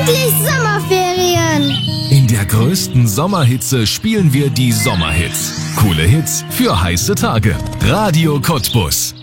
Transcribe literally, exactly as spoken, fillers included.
Endlich Sommerferien! In der größten Sommerhitze spielen wir die Sommerhits. Coole Hits für heiße Tage. Radio Cottbus.